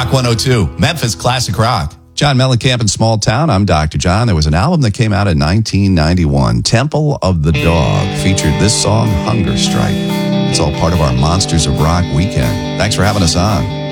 Rock 102, Memphis Classic Rock. John Mellencamp in Small Town. I'm Dr. John. There was an album that came out in 1991, Temple of the Dog, featured this song, Hunger Strike. It's all part of our Monsters of Rock weekend. Thanks for having us on.